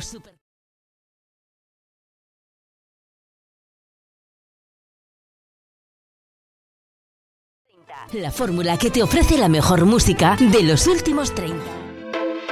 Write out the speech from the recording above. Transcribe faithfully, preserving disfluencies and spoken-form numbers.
Los super... La fórmula que te ofrece la mejor música de los últimos treinta.